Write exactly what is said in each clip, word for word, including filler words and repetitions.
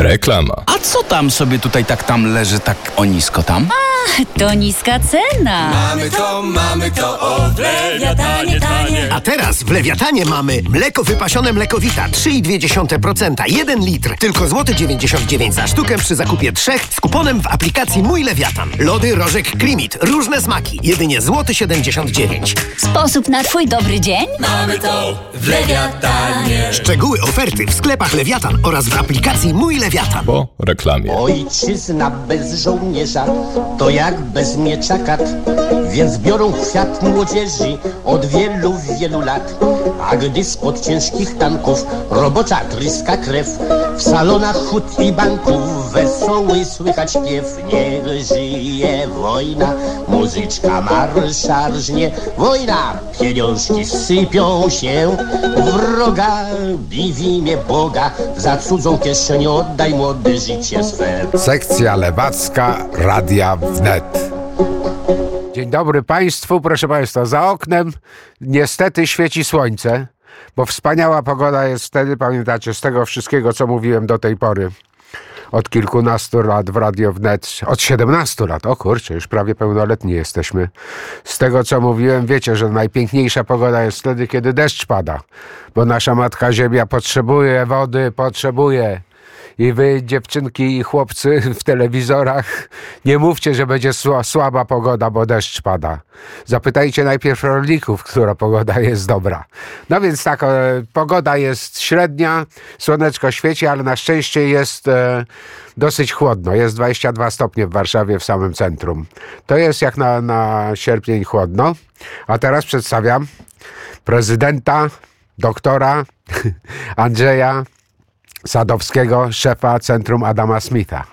Reklama. A co tam sobie tutaj tak tam leży tak o nisko tam? A, to niska cena. Mamy to, mamy to, o w Lewiatanie tanie. A teraz w Lewiatanie mamy mleko wypasione Mlekowita trzy i dwie dziesiąte procent, jeden litr. Tylko złoty dziewięćdziesiąt dziewięć za sztukę przy zakupie trzech z kuponem w aplikacji Mój Lewiatan. Lody Rożek Krimit. Różne smaki. Jedynie złoty siedemdziesiąt dziewięć. Sposób na twój dobry dzień? Mamy to w Lewiatanie. Szczegóły oferty w sklepach Lewiatan oraz w aplikacji Mój Lewiatan. Po reklamie. Ojczyzna bez żołnierza to jak bez miecza kat, więc biorą kwiat młodzieży od wielu, wielu lat. A gdy spod ciężkich tanków robocza tryska krew, w salonach hut i banków wesoły słychać śpiew. Niech żyje wojna, muzyczka marsza rżnie. Wojna, pieniążki sypią się, wroga bij w imię Boga, za cudzą kieszeń oddaj młode życie swe. Sekcja lewacka Radia Wnet. Dzień dobry Państwu, proszę Państwa, za oknem niestety świeci słońce, bo wspaniała pogoda jest wtedy, pamiętacie, z tego wszystkiego, co mówiłem do tej pory. Od kilkunastu lat w Radio Wnet, od siedemnastu lat, o kurczę, już prawie pełnoletni jesteśmy. Z tego, co mówiłem, wiecie, że najpiękniejsza pogoda jest wtedy, kiedy deszcz pada, bo nasza Matka Ziemia potrzebuje wody, potrzebuje. I wy, dziewczynki i chłopcy w telewizorach, nie mówcie, że będzie słaba pogoda, bo deszcz pada. Zapytajcie najpierw rolników, która pogoda jest dobra. No więc tak, e, pogoda jest średnia, słoneczko świeci, ale na szczęście jest e, dosyć chłodno. Jest dwadzieścia dwa stopnie w Warszawie, w samym centrum. To jest jak na, na sierpień chłodno. A teraz przedstawiam prezydenta, doktora Andrzeja Sadowskiego, szefa Centrum Adama Smitha.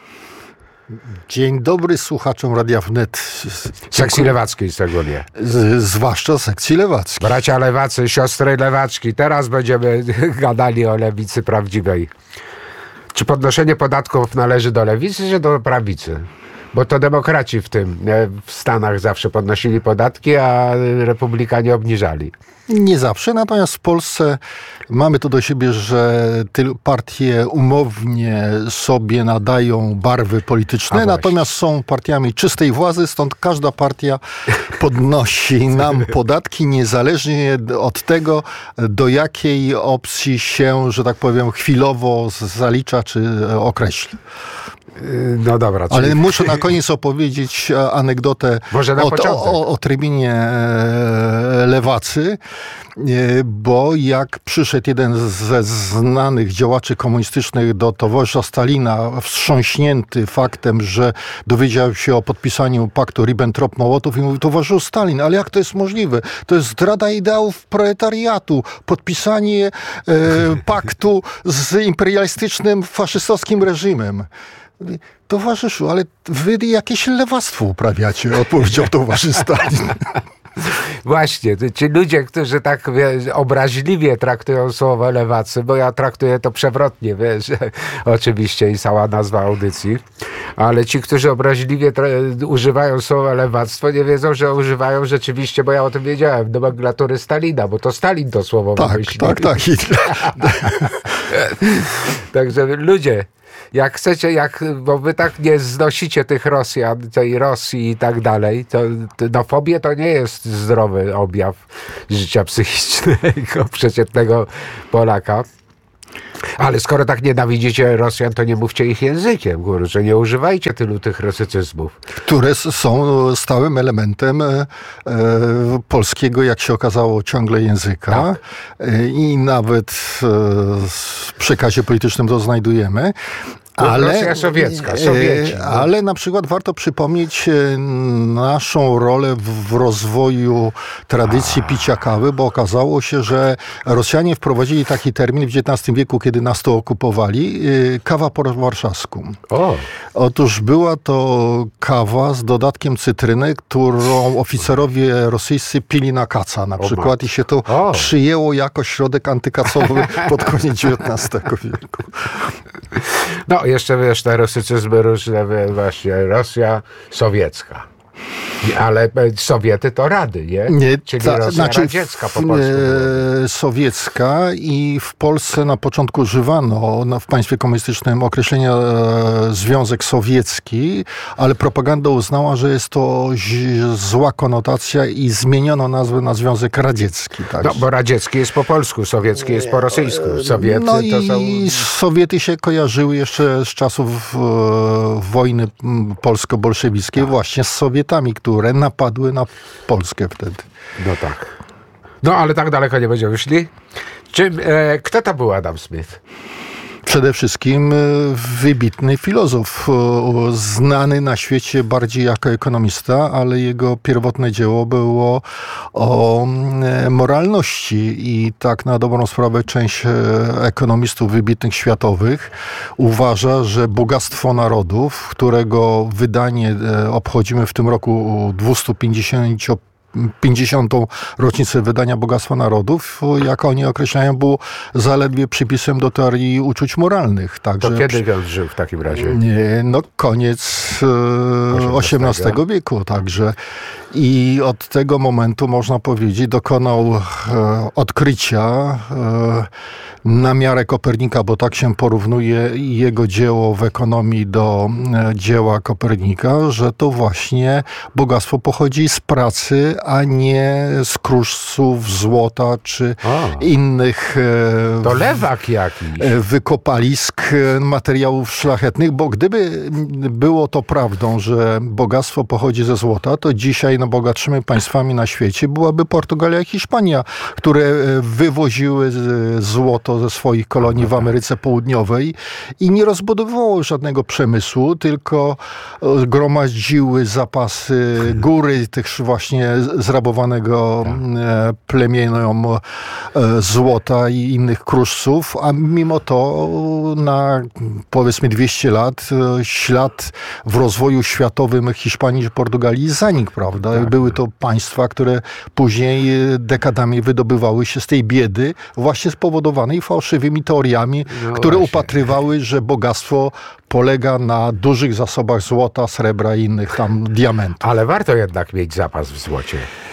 Dzień dobry słuchaczom Radia Wnet. Sekcji lewackiej szczególnie. Z, zwłaszcza sekcji lewackiej. Bracia lewacy, siostry lewaczki. Teraz będziemy gadali o lewicy prawdziwej. Czy podnoszenie podatków należy do lewicy, czy do prawicy? Bo to demokraci w tym, w Stanach zawsze podnosili podatki, a republikanie obniżali. Nie zawsze, natomiast w Polsce mamy to do siebie, że te partie umownie sobie nadają barwy polityczne, natomiast są partiami czystej władzy, stąd każda partia podnosi nam podatki, niezależnie od tego, do jakiej opcji się, że tak powiem, chwilowo zalicza czy określi. No dobra. Ale czyli... muszę na koniec opowiedzieć anegdotę o, o, o trybinie lewacy, bo jak przyszedł jeden ze znanych działaczy komunistycznych do towarzysza Stalina, wstrząśnięty faktem, że dowiedział się o podpisaniu paktu Ribbentrop-Mołotow i mówił: towarzyszu Stalin, ale jak to jest możliwe? To jest zdrada ideałów proletariatu, podpisanie e, paktu z imperialistycznym, faszystowskim reżimem. Towarzyszu, ale wy jakieś lewactwo uprawiacie, odpowiedział towarzysz Stalin. Właśnie, ci ludzie, którzy tak wie, obraźliwie traktują słowo lewacy, bo ja traktuję to przewrotnie, wiesz, oczywiście i cała nazwa audycji, ale ci, którzy obraźliwie tra- używają słowa lewactwo, nie wiedzą, że używają rzeczywiście, bo ja o tym wiedziałem, nomenklatury Stalina, bo to Stalin to słowo tak, wymyślił. Tak, tak, tak. Także ludzie, jak chcecie, jak, bo wy tak nie znosicie tych Rosjan, tej Rosji i tak dalej, to, to no, fobia to nie jest zdrowy objaw życia psychicznego przeciętnego Polaka. Ale skoro tak nienawidzicie Rosjan, to nie mówcie ich językiem, kurczę, nie używajcie tylu tych rosycyzmów. Które są stałym elementem e, polskiego, jak się okazało, ciągle języka. Tak. E, I nawet e, w przekazie politycznym to znajdujemy. Ale, Rosja sowiecka, Sowieci. No. Ale na przykład warto przypomnieć naszą rolę w rozwoju tradycji picia kawy, bo okazało się, że Rosjanie wprowadzili taki termin w dziewiętnastym wieku, kiedy nas to okupowali, kawa po warszawsku. O. Otóż była to kawa z dodatkiem cytryny, którą oficerowie rosyjscy pili na kaca na przykład, i się to o. przyjęło jako środek antykacowy pod koniec dziewiętnastego wieku. No, jeszcze wiesz, te rosycyzmy różne, właśnie Rosja sowiecka. Ale Sowiety to Rady, nie? nie Czyli ta, Rosja znaczy, radziecka po polsku. E, sowiecka i w Polsce na początku używano no, w państwie komunistycznym określenia e, Związek Sowiecki, ale propaganda uznała, że jest to ź, zła konotacja i zmieniono nazwę na Związek Radziecki. Tak? No, bo radziecki jest po polsku, sowiecki jest po rosyjsku. Sowiety no to i są... Sowiety się kojarzyły jeszcze z czasów e, wojny polsko-bolszewickiej tak. właśnie z Sowietami, które napadły na Polskę wtedy. No tak. No ale tak daleko nie będziemy szli. Czym, e, kto to był Adam Smith? Przede wszystkim wybitny filozof, znany na świecie bardziej jako ekonomista, ale jego pierwotne dzieło było o moralności i tak na dobrą sprawę część ekonomistów wybitnych światowych uważa, że bogactwo narodów, którego wydanie obchodzimy w tym roku dwieście pięćdziesiąt pięćdziesiątą rocznicę wydania Bogactwa Narodów, jak oni określają, było zaledwie przypisem do teorii uczuć moralnych. Także to kiedy on żył w takim razie? Nie, no koniec osiemnastego wieku, także i od tego momentu można powiedzieć dokonał e, odkrycia e, na miarę Kopernika, bo tak się porównuje jego dzieło w ekonomii do e, dzieła Kopernika, że to właśnie bogactwo pochodzi z pracy, a nie z kruszców, złota czy a, innych e, to lewak jakiś. wykopalisk materiałów szlachetnych, bo gdyby było to prawdą, że bogactwo pochodzi ze złota, to dzisiaj najbogatszymi państwami na świecie byłaby Portugalia i Hiszpania, które wywoziły złoto ze swoich kolonii w Ameryce Południowej i nie rozbudowywały żadnego przemysłu, tylko gromadziły zapasy góry tych właśnie zrabowanego plemieniom złota i innych kruszców, a mimo to na powiedzmy dwieście lat ślad w rozwoju światowym Hiszpanii i Portugalii zanikł, prawda? Tak. Były to państwa, które później dekadami wydobywały się z tej biedy właśnie spowodowanej fałszywymi teoriami, no które właśnie upatrywały, że bogactwo polega na dużych zasobach złota, srebra i innych tam diamentów. Ale warto jednak mieć zapas w złocie.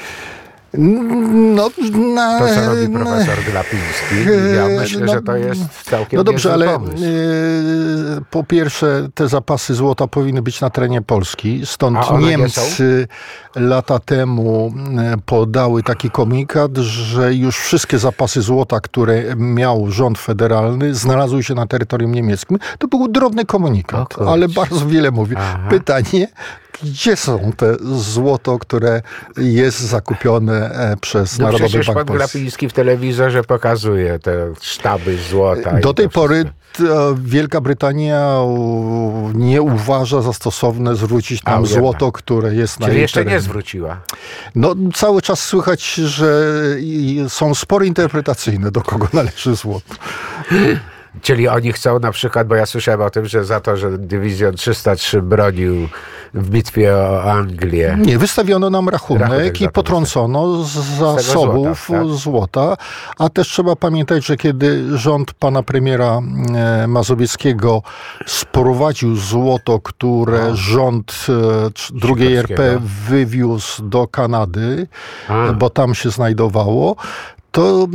No, na, to, co robi profesor Glapiński. Ja myślę, no, że to jest całkiem no dobrze, ale pomysł. Y, po pierwsze te zapasy złota powinny być na terenie Polski. Stąd Niemcy lata temu podały taki komunikat, że już wszystkie zapasy złota, które miał rząd federalny, znalazły się na terytorium niemieckim. To był drobny komunikat, ale bardzo wiele mówi. Aha. Pytanie, gdzie są te złoto, które jest zakupione przez no Narodowy Bank Polski? Pan Glapiński w telewizorze pokazuje te sztaby złota. Do tej pory Wielka Brytania nie uważa za stosowne zwrócić tam A, złoto, które jest na Czyli jej jeszcze terenie. Nie zwróciła. No cały czas słychać, że są spory interpretacyjne, do kogo należy złoto. Czyli oni chcą na przykład, bo ja słyszałem o tym, że za to, że dywizjon trzysta trzy bronił w bitwie o Anglię. Nie, wystawiono nam rachunek, rachunek i potrącono z zasobów złota, tak? złota, a też trzeba pamiętać, że kiedy rząd pana premiera Mazowieckiego sprowadził złoto, które no. rząd drugiej R P wywiózł do Kanady, a. bo tam się znajdowało, To,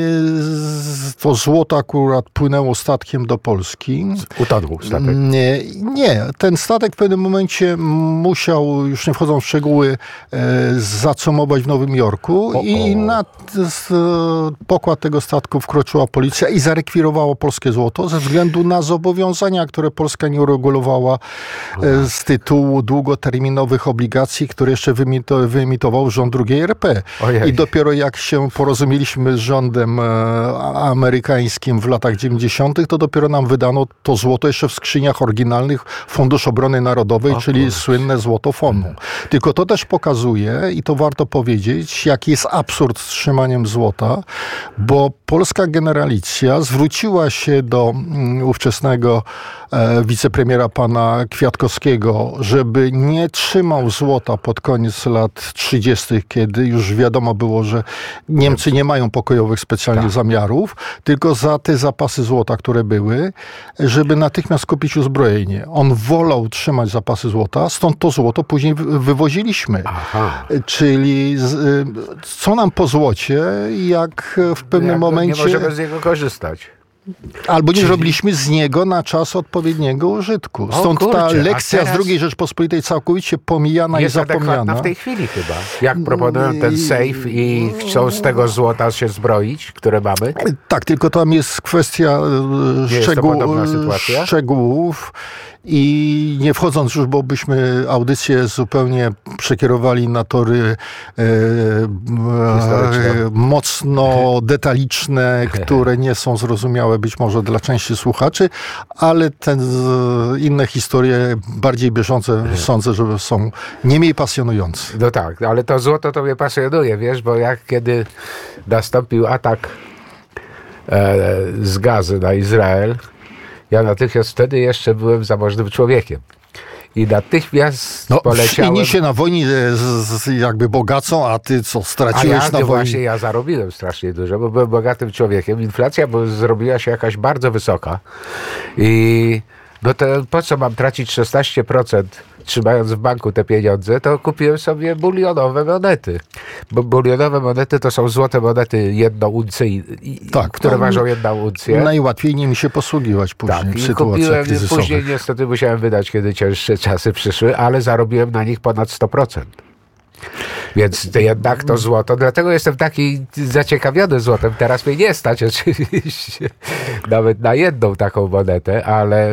to złoto akurat płynęło statkiem do Polski. Utonął statek? Nie, nie. Ten statek w pewnym momencie musiał, już nie wchodząc w szczegóły, e, zacumować w Nowym Jorku o, o. i na z, pokład tego statku wkroczyła policja i zarekwirowała polskie złoto ze względu na zobowiązania, które Polska nie uregulowała e, z tytułu długoterminowych obligacji, które jeszcze wyemito, wyemitował rząd drugiej R P. Ojej. I dopiero jak się porozumieliśmy z rządem amerykańskim w latach dziewięćdziesiątych, to dopiero nam wydano to złoto jeszcze w skrzyniach oryginalnych Fundusz Obrony Narodowej, o, czyli kurczę. słynne złoto Fonu. Hmm. Tylko to też pokazuje, i to warto powiedzieć, jaki jest absurd z trzymaniem złota, bo polska generalicja zwróciła się do um, ówczesnego e, wicepremiera pana Kwiatkowskiego, żeby nie trzymał złota pod koniec lat trzydziestych, kiedy już wiadomo było, że Niemcy nie mają mają pokojowych specjalnych tak. zamiarów, tylko za te zapasy złota, które były, żeby natychmiast kupić uzbrojenie. On wolał trzymać zapasy złota, stąd to złoto później wywoziliśmy. Aha. Czyli z, co nam po złocie, jak w pewnym jak momencie... Nie możemy z niego korzystać. Albo nie Czyli... zrobiliśmy z niego na czas odpowiedniego użytku. Stąd o, kurczę, ta lekcja teraz... z drugiej Rzeczpospolitej całkowicie pomijana i zapomniana. w tej chwili chyba. Jak proponują ten safe i chcą z tego złota się zbroić, które mamy? Tak, tylko tam jest kwestia szczegół... szczegółów. I nie wchodząc już, bo byśmy audycję zupełnie przekierowali na tory e, e, mocno detaliczne, które nie są zrozumiałe być może dla części słuchaczy, ale ten, inne historie bardziej bieżące sądzę, że są nie mniej pasjonujące. No tak, ale to złoto to mnie pasjonuje, wiesz, bo jak kiedy nastąpił atak e, z Gazy na Izrael, ja natychmiast wtedy jeszcze byłem zamożnym człowiekiem. I natychmiast no, poleciałem... Inni się na wojnie z, z, jakby bogacą, a ty co, straciłeś a ja, na wojnie? Właśnie ja zarobiłem strasznie dużo, bo byłem bogatym człowiekiem. Inflacja bo zrobiła się jakaś bardzo wysoka. I no to po co mam tracić szesnaście procent trzymając w banku te pieniądze, to kupiłem sobie bulionowe monety. Bo bulionowe monety to są złote monety jednouncyjne, tak, które no, ważą jedną uncję. Najłatwiej nimi się posługiwać później tak, w sytuacjach kupiłem, kryzysowych. Później niestety musiałem wydać, kiedy cięższe czasy przyszły, ale zarobiłem na nich ponad sto procent. Więc to jednak to złoto, dlatego jestem taki zaciekawiony złotem. Teraz mnie nie stać oczywiście nawet na jedną taką monetę, ale,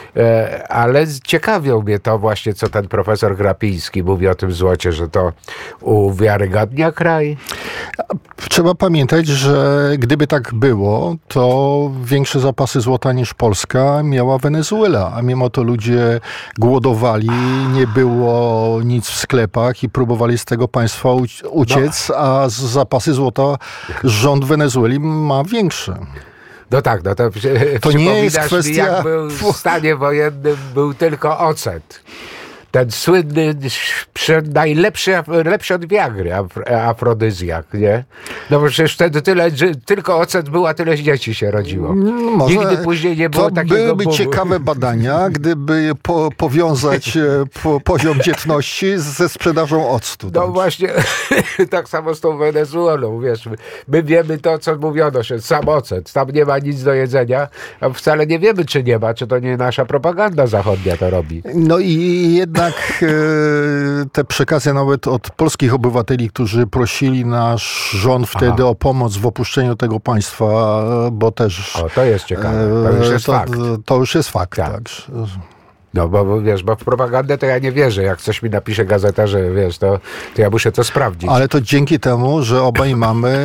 ale ciekawią mnie to właśnie, co ten profesor Grapiński mówi o tym złocie, że to uwiarygadnia kraj. Trzeba pamiętać, że gdyby tak było, to większe zapasy złota niż Polska miała Wenezuela, a mimo to ludzie głodowali, nie było nic w sklepach i próbowali z tego państwa uciec, no. a zapasy złota rząd Wenezueli ma większe. No tak, no to, to nie jest kwestia... mi, jak był w stanie wojennym, był tylko ocet. Ten słynny, najlepszy, lepszy od Viagry, afrodyzjak, nie? No bo przecież wtedy tyle, tylko ocet był, a tyle dzieci się rodziło. Może nigdy później nie było to takiego byłyby bubu. ciekawe badania, gdyby po, powiązać po, poziom dzietności ze sprzedażą octu. No tak. właśnie, tak samo z tą Wenezuelą, wiesz, my, my wiemy to, co mówiono się, sam ocet, tam nie ma nic do jedzenia, a wcale nie wiemy, czy nie ma, czy to nie nasza propaganda zachodnia to robi. No i jednak Jednak te przekazy nawet od polskich obywateli, którzy prosili nasz rząd wtedy Aha. o pomoc w opuszczeniu tego państwa, bo też... O, to jest ciekawe. To już jest to, fakt. To już jest fakt, tak. tak. No bo wiesz, bo w propagandę to ja nie wierzę. Jak coś mi napisze gazeta, że wiesz, to, to ja muszę to sprawdzić. Ale to dzięki temu, że obaj mamy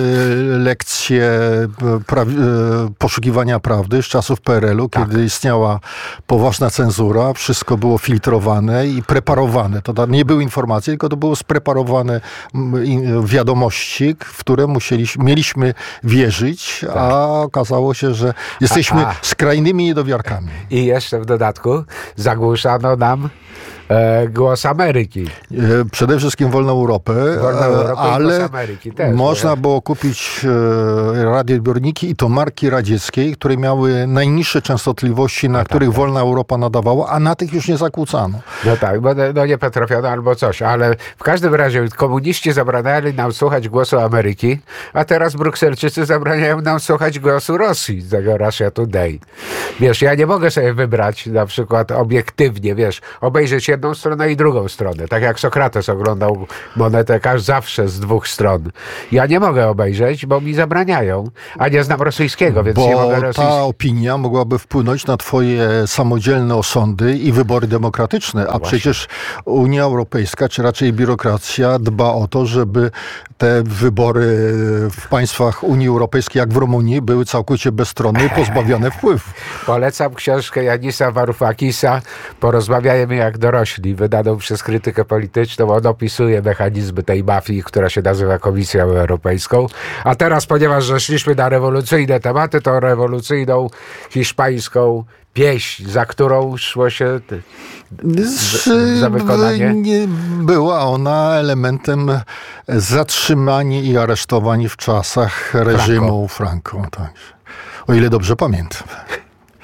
lekcje pra- poszukiwania prawdy z czasów P R L-u, tak. kiedy istniała poważna cenzura, wszystko było filtrowane i preparowane. To nie były informacje, tylko to było spreparowane wiadomości, w które musieliśmy, mieliśmy wierzyć, tak. a okazało się, że jesteśmy a, a. skrajnymi niedowiarkami. I jeszcze w dodatku zagłuszano nam e, głos Ameryki. Przede wszystkim Wolną Europę, Wolną Europę ale głos Ameryki też, można nie? było kupić e, radioodbiorniki i to marki radzieckiej, które miały najniższe częstotliwości, na no których tak, Wolna Europa nadawała, a na tych już nie zakłócano. No tak, bo no nie potrafiono albo coś, ale w każdym razie komuniści zabraniali nam słuchać głosu Ameryki, a teraz Brukselczycy zabraniają nam słuchać głosu Rosji, tego Russia Today. Wiesz, ja nie mogę sobie wybrać na przykład obiektywnie, wiesz, obejrzeć jedną stronę i drugą stronę. Tak jak Sokrates oglądał monetę zawsze z dwóch stron. Ja nie mogę obejrzeć, bo mi zabraniają, a nie znam rosyjskiego, więc bo nie mogę rosyjskiego. ta opinia mogłaby wpłynąć na twoje samodzielne osądy i wybory demokratyczne, a no przecież Unia Europejska, czy raczej biurokracja dba o to, żeby te wybory w państwach Unii Europejskiej, jak w Rumunii, były całkowicie bezstronne i pozbawione wpływu. Polecam książkę Janisa Varoufakisa Porozmawiajmy jak dorośli, wydaną przez krytykę polityczną. On opisuje mechanizmy tej mafii, która się nazywa Komisją Europejską. A teraz, ponieważ zeszliśmy na rewolucyjne tematy, to rewolucyjną hiszpańską pieśń, za którą szło się z, za wykonanie? Nie była ona elementem zatrzymania i aresztowań w czasach reżimu Franco. Tak. O ile dobrze pamiętam.